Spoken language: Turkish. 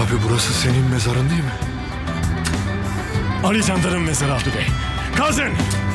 Abi burası senin mezarın değil mi? Ali Candar'ın mezarı Abdü Bey. Kazın!